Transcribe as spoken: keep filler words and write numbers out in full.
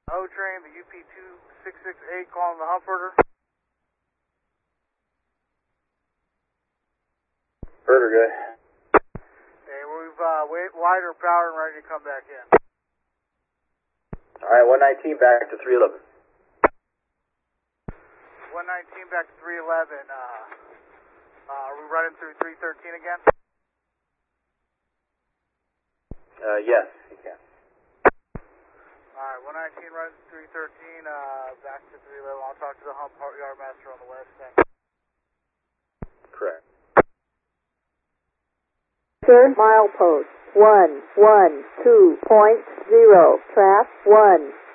O-Train, the U P two six six eight calling the hump herder. Herder guy. Hey, we've uh, wait, wider power and ready to come back in. Alright, one nineteen back to three eleven. one nineteen back to three eleven. Uh, uh, are we running through three thirteen again? Uh, yes, you can. Alright, one nineteen runs three thirteen, uh, back to three eleven. I'll talk to the hump yard master on the west end. Correct. Milepost one one two point zero, track one.